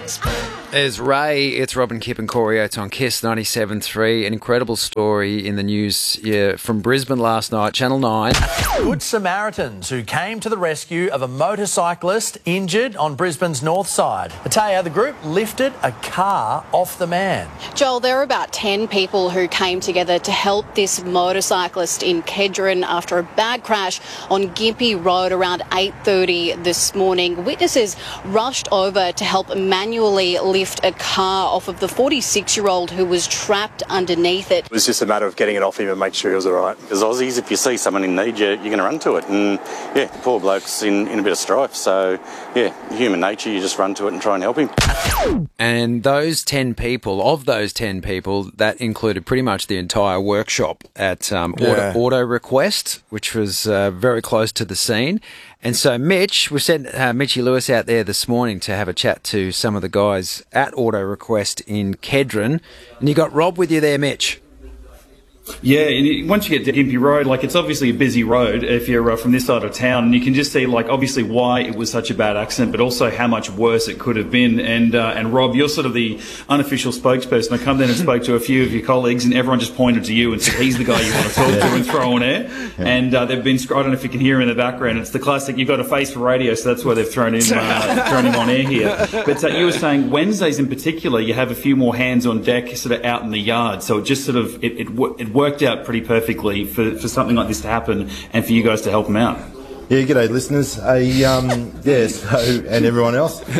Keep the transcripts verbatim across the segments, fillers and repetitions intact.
There's Ray, it's Robin, Kip and Corey Oates on Kiss ninety-seven point three. An incredible story in the news yeah, from Brisbane last night, Channel nine. Good Samaritans who came to the rescue of a motorcyclist injured on Brisbane's north side. I tell you, the group lifted a car off the man. Joel, there were about ten people who came together to help this motorcyclist in Kedron after a bad crash on Gympie Road around eight thirty this morning. Witnesses rushed over to help manually lift a car off of the forty-six-year-old who was trapped underneath it. It was just a matter of getting it off him and make sure he was all right. Because Aussies, if you see someone in need, you're, you're going to run to it. And, yeah, the poor bloke's in, in a bit of strife. So, yeah, human nature, you just run to it and try and help him. And those ten people, of those ten people, that included pretty much the entire workshop at um, Yeah. Auto, Auto Request, which was uh, very close to the scene. And so Mitch, we sent uh, Mitchy Lewis out there this morning to have a chat to some of the guys at Auto Request in Kedron. And you got Rob with you there, Mitch. Yeah, and it- once you get to Gympie Road, like, it's obviously a busy road if you're uh, from this side of town, and you can just see, like, obviously why it was such a bad accident, but also how much worse it could have been. And uh, and Rob, you're sort of the unofficial spokesperson. I come down and spoke to a few of your colleagues, and everyone just pointed to you and said, he's the guy you want to talk to and throw on air. Yeah. And uh, they've been, I don't know if you can hear him in the background, it's the classic, you've got a face for radio, so that's why they've thrown him, uh, thrown him on air here. But uh, you were saying Wednesdays in particular, you have a few more hands on deck sort of out in the yard, so it just sort of, it, it, it worked out pretty perfectly for, for something like this to happen and for you guys to help them out. Yeah, g'day listeners. Hey, um, yeah, so, and everyone else. um,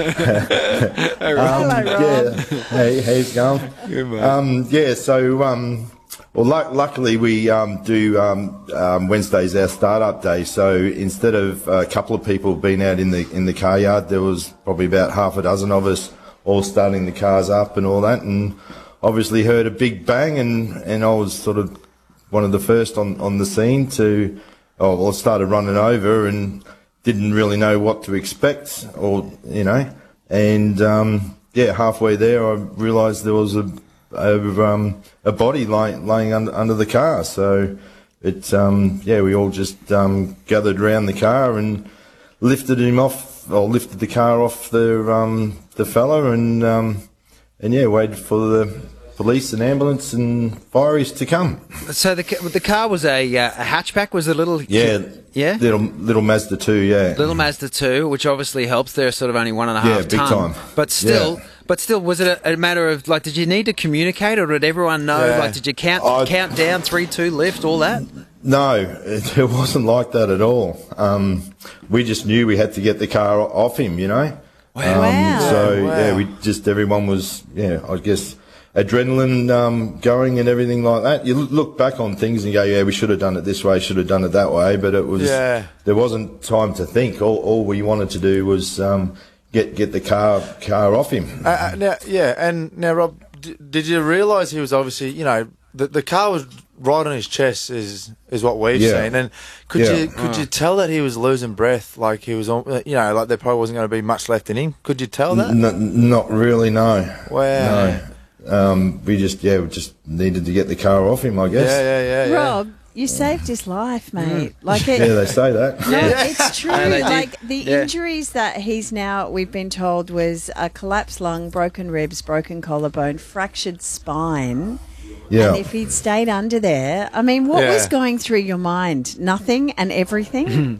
yeah, hey, how's it going? Good, mate. Um, yeah, so, um, well, lu- luckily we um, do um, um, Wednesdays our start-up day. So instead of a couple of people being out in the in the car yard, there was probably about half a dozen of us all starting the cars up and all that, and obviously heard a big bang, and, and I was sort of one of the first on, on the scene to, oh, well, I started running over and didn't really know what to expect, or, you know, and, um, yeah, halfway there I realised there was a, a, um, a body lying, laying under, under the car, so it, um, yeah, we all just um, gathered around the car and lifted him off, or lifted the car off the, um, the fella, and, um, and yeah, waited for the police and ambulance and fireys to come. So the ca- the car was a, uh, a hatchback, was a little... Yeah, Yeah? little little Mazda two, yeah. Little Mazda two, which obviously helps. They're sort of only one and a half Yeah, big ton. time. But still, Yeah. but still, was it a, a matter of, like, did you need to communicate, or did everyone know? Yeah. Like, did you count I- count down, three, two, lift, all that? No, it, it wasn't like that at all. Um, we just knew we had to get the car o- off him, you know. Wow. Um, Wow. So Wow. yeah, we just everyone was yeah, I guess adrenaline um, going and everything like that. You l- look back on things and go, yeah, we should have done it this way, should have done it that way, but it was Yeah. there wasn't time to think. All, all we wanted to do was um, get get the car car off him. Uh, uh, now, yeah, and now, Rob, d- did you realise he was obviously, you know, the the car was right on his chest, is is what we've Yeah. seen, and could Yeah. you could you tell that he was losing breath, like he was on, you know, like there probably wasn't going to be much left in him? Could you tell that? N- not really, no. Wow. No. Um, we just yeah, we just needed to get the car off him, I guess. Yeah, yeah, yeah, yeah. Rob, you saved his life, mate. Like it, Yeah, they say that. No, it's true. And they did. Like the Yeah. injuries that he's now, we've been told, was a collapsed lung, broken ribs, broken collarbone, fractured spine. Yeah. And if he'd stayed under there, I mean, what Yeah. was going through your mind? Nothing and everything?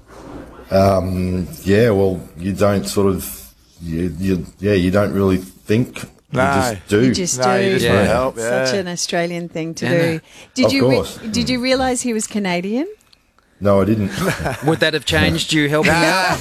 Um, yeah, well, you don't sort of, you, you, yeah, you don't really think. No. You just do. You just No, do. you just want to help, yeah. Such an Australian thing to Yeah, do. no. Did Of you re- course. did you realise he was Canadian? No, I didn't. Would that have changed you helping out?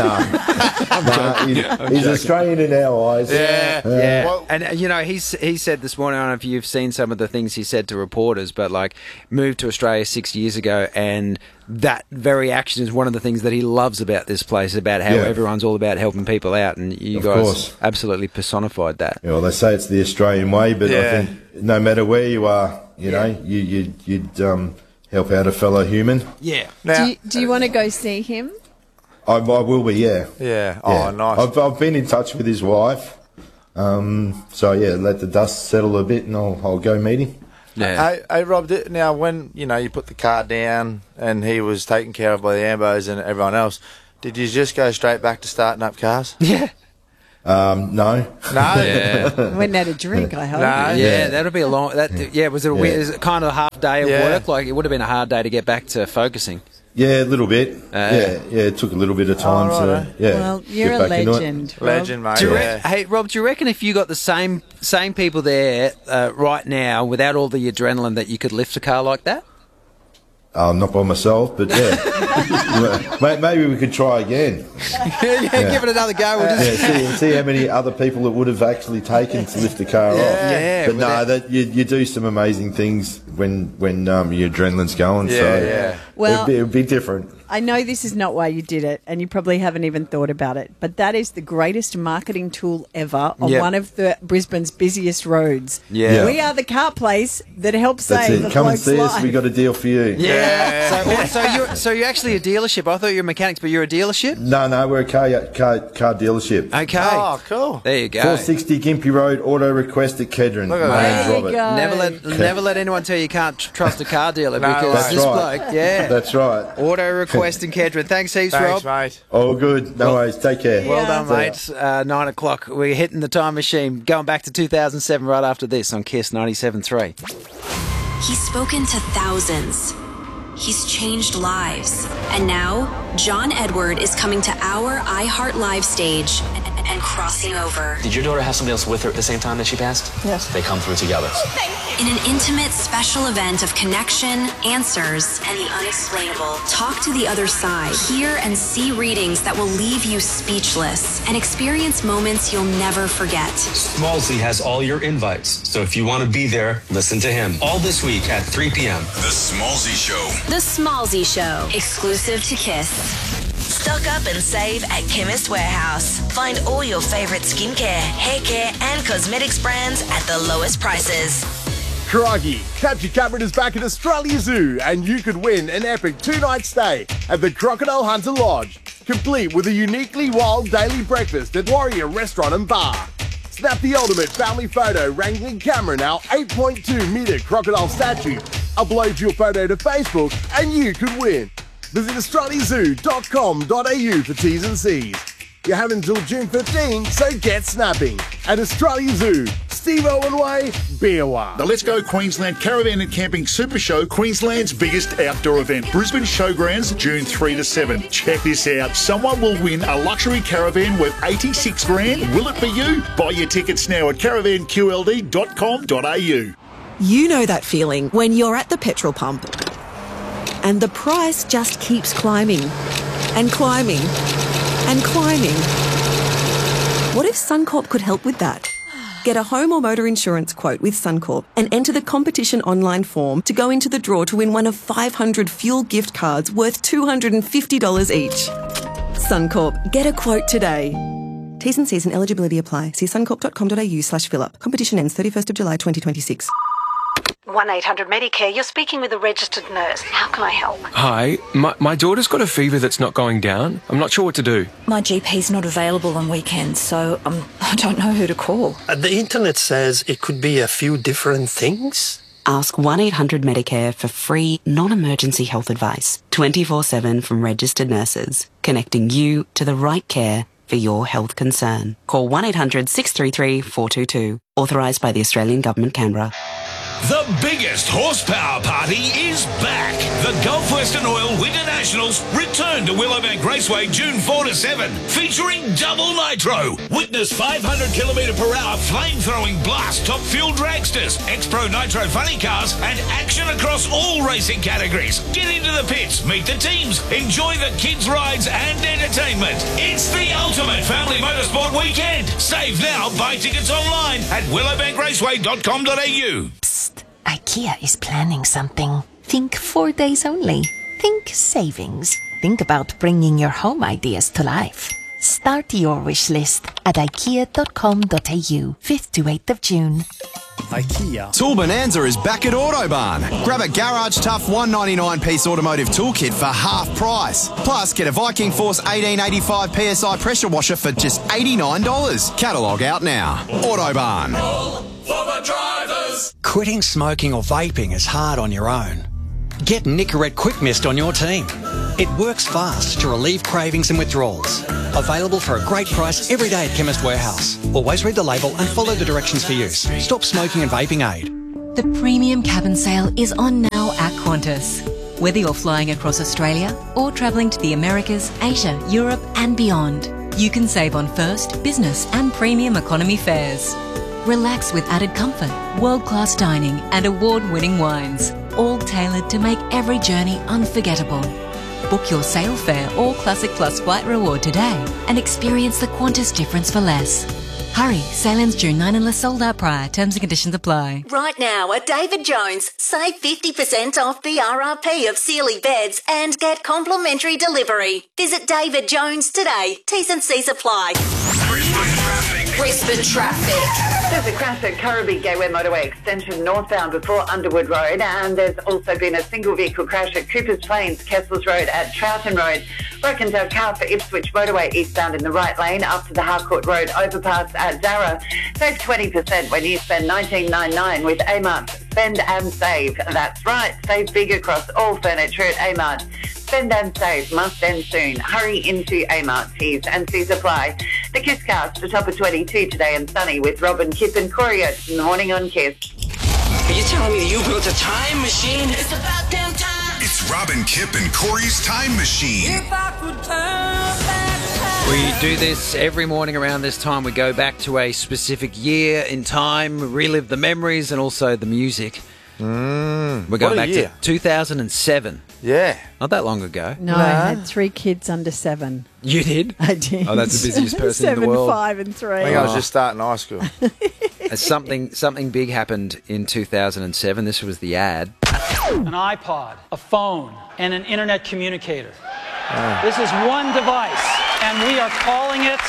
no. no he- he's Australian in our eyes. Yeah. Yeah, Well- and uh, you know, he's he said this morning. I don't know if you've seen some of the things he said to reporters, but like moved to Australia six years ago, and that very action is one of the things that he loves about this place, about how Yeah. everyone's all about helping people out, and you Of guys course. absolutely personified that. Yeah, well, they say it's the Australian way, but Yeah. I think no matter where you are, you know, you, you, you'd um, help out a fellow human. Yeah, Now, Do you, do you want to go see him? I, I will be, yeah. yeah. Yeah. Oh, nice. I've, I've been in touch with his wife. Um, so, yeah, let the dust settle a bit and I'll, I'll go meet him. yeah. Hey, hey, Rob, di- now when, you know, you put the car down and he was taken care of by the Ambos and everyone else, did you just go straight back to starting up cars? Yeah. Um, no. No. Yeah. Went out a drink, I hope. No. Yeah, Yeah. that'll be a long. That yeah, was it a Yeah. weird, is it kind of a half day of Yeah. work? Like it would have been a hard day to get back to focusing. Yeah, a little bit. Uh, yeah, yeah. It took a little bit of time Oh, right, to yeah. Well, you're get a back into it. legend. Rob. Legend, mate. Do you yeah. rec- hey Rob, do you reckon if you got the same same people there uh, right now without all the adrenaline that you could lift a car like that? Oh, not by myself, but yeah. May- Maybe we could try again. yeah, give it another go. We'll just Yeah, see, see how many other people it would have actually taken to lift the car off. Yeah, but no, without- that you, you do some amazing things when when um, your adrenaline's going. Yeah, so yeah. Well- it'd, be, it'd be different. I know this is not why you did it, and you probably haven't even thought about it, but that is the greatest marketing tool ever on Yep. one of the Brisbane's busiest roads. Yeah. Yeah. We are the car place that helps That's save a it. Come and bloke's see us. life. We got a deal for you. Yeah. So, so you're so you're actually a dealership. I thought you were mechanics, but you're a dealership. No, no, we're a car car, car dealership. Okay. Oh, cool. There you go. four sixty Gympie Road, auto request at Kedron. Look at My that. name's There you Robert. go. Never let never let anyone tell you you can't tr- trust a car dealer No because way. this That's right. bloke, yeah. That's right. Auto request in Kedron. Thanks, heaps, Thanks, Rob. mate. All good. No worries. Take care. Well Yeah. done, mate. Uh, nine o'clock. We're hitting the time machine. Going back to two thousand seven right after this on Kiss ninety-seven point three. He's spoken to thousands. He's changed lives. And now, John Edward is coming to our iHeart Live stage and, and crossing over. Did your daughter have somebody else with her at the same time that she passed? Yes. They come through together. In an intimate special event of connection, answers, and the unexplainable. Talk to the other side. Hear and see readings that will leave you speechless and experience moments you'll never forget. Smallsy has all your invites, so if you want to be there, listen to him. All this week at three p.m. The Smallsy Show. The Smallsy Show, exclusive to Kiss. Stock up and save at Chemist Warehouse. Find all your favourite skincare, hair care and cosmetics brands at the lowest prices. Crikey, Capture Cameron is back at Australia Zoo and you could win an epic two-night stay at the Crocodile Hunter Lodge, complete with a uniquely wild daily breakfast at Warrior Restaurant and Bar. Snap the ultimate family photo wrangling Cameron, our eight point two metre crocodile statue. Upload your photo to Facebook and you could win. Visit australia zoo dot com dot a u for T's and C's. You have until June fifteenth, so get snapping. At Australia Zoo, Steve Owen Way, Beerwah. The Let's Go Queensland Caravan and Camping Super Show, Queensland's biggest outdoor event. Brisbane Showgrounds, June three to seven. Check this out. Someone will win a luxury caravan worth eighty-six grand. Will it be you? Buy your tickets now at caravan q l d dot com dot a u. You know that feeling when you're at the petrol pump and the price just keeps climbing and climbing and climbing. What if Suncorp could help with that? Get a home or motor insurance quote with Suncorp and enter the competition online form to go into the draw to win one of five hundred fuel gift cards worth two hundred fifty dollars each. Suncorp, get a quote today. T's and C's and eligibility apply. See suncorp dot com dot a u slash fill up. Competition ends thirty-first of July twenty twenty-six. one eight hundred Medicare, you're speaking with a registered nurse. How can I help? Hi, my, my daughter's got a fever that's not going down. I'm not sure what to do. My G P's not available on weekends, so um, I don't know who to call. Uh, the internet says it could be a few different things. Ask one eight hundred Medicare for free, non-emergency health advice. twenty-four seven from registered nurses, connecting you to the right care for your health concern. Call one eight hundred six three three four two two. Authorised by the Australian Government, Canberra. The biggest horsepower party is back. The Gulf Western Oil Winter Nationals return to Willowbank Raceway June fourth to seventh, featuring double nitro. Witness five hundred kilometre per hour flame-throwing blast top fuel dragsters, X-Pro Nitro funny cars, and action across all racing categories. Get into the pits, meet the teams, enjoy the kids' rides and entertainment. It's the ultimate family motorsport weekend. Save now, buy tickets online at willowbank raceway dot com dot a u. IKEA is planning something. Think four days only. Think savings. Think about bringing your home ideas to life. Start your wish list at ikea dot com dot a u, fifth to eighth of June. IKEA. Tool Bonanza is back at Autobarn. Grab a Garage Tough one ninety-nine piece automotive toolkit for half price. Plus, get a Viking Force eighteen eighty-five P S I pressure washer for just eighty-nine dollars. Catalogue out now. Autobarn. For the drivers. Quitting smoking or vaping is hard on your own. Get Nicorette Quick Mist on your team. It works fast to relieve cravings and withdrawals. Available for a great price every day at Chemist Warehouse. Always read the label and follow the directions for use. Stop smoking and vaping aid. The premium cabin sale is on now at Qantas. Whether you're flying across Australia or travelling to the Americas, Asia, Europe and beyond, you can save on first, business and premium economy fares. Relax with added comfort, world-class dining and award-winning wines, all tailored to make every journey unforgettable. Book your sail fare or Classic Plus flight reward today and experience the Qantas difference for less. Hurry, sale ends June ninth unless sold out prior. Terms and conditions apply. Right now at David Jones, save fifty percent off the R R P of Sealy beds and get complimentary delivery. Visit David Jones today. T's and C's apply. Brisbane traffic. There's a crash at Currabee Gateway Motorway Extension northbound before Underwood Road, and there's also been a single vehicle crash at Coopers Plains, Kessels Road at Troughton Road. Broken down car for Ipswich Motorway eastbound in the right lane up to the Harcourt Road overpass at Darra. Save twenty percent when you spend nineteen ninety-nine with A-Mart. Spend and save. That's right. Save big across all furniture at A-Mart. Spend and save must end soon. Hurry into A-Mart. T's and C's apply. The Kiss Cast, the top of twenty-two today and sunny with Robin, Kip and Corey Oates in the morning on Kiss. Are you telling me you built a time machine? It's about damn time. It's Robin, Kip and Corey's Time Machine. If I could turn back time. We do this every morning around this time. We go back to a specific year in time, relive the memories and also the music. Mm, We're going what a back year. to two thousand seven. Yeah. Not that long ago. No, I had three kids under seven. You did? I did. Oh, that's the busiest person in the Seven, world. five and three. I think I was just starting high school. Uh, something something big happened in two thousand seven. This was the ad. An iPod, a phone, and an internet communicator. Oh. This is one device, and we are calling it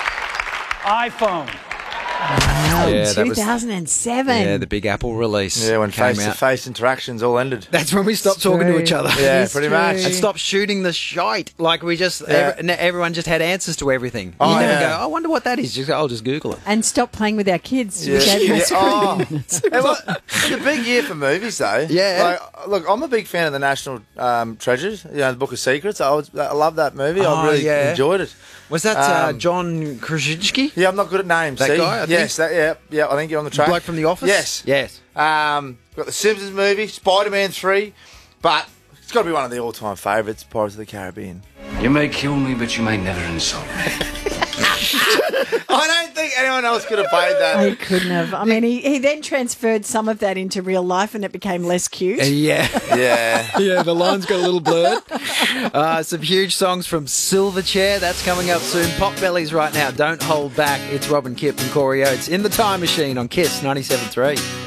iPhone. Wow, Yeah, that was- two thousand seven. Yeah, the Big Apple release. Yeah, when came out. face-to-face interactions all ended. That's when we stopped talking to true. each other. Yeah, It's pretty true. much. And stopped shooting the shite. Like we just, Yeah. every, everyone just had answers to everything. Oh, you never yeah. go, I wonder what that is. Just go, I'll just Google it. And stop playing with our kids. Yeah. We gave them a Yeah. screen. Oh. It was, it's a big year for movies, though. Yeah. Like, look, I'm a big fan of the National um, Treasures, you know, the Book of Secrets. I, was, I love that movie. Oh, I really yeah. enjoyed it. Was that uh, Um, John Krasinski? Yeah, I'm not good at names. That see? guy, I think? Yes, that, yeah, yeah. I think you're on the track. Bloke from The Office? Yes, Yes. Um, got the Simpsons movie, Spider-Man three, but it's got to be one of the all-time favourites, Pirates of the Caribbean. You may kill me, but you may never insult me. I don't think anyone else could have played that. He couldn't have. I mean, he, he then transferred some of that into real life and it became less cute. Uh, yeah. Yeah. Yeah, the lines got a little blurred. Uh, some huge songs from Silverchair. That's coming up soon. Potbellies right now. Don't hold back. It's Robin Kip and Corey Oates in the Time Machine on Kiss ninety-seven point three.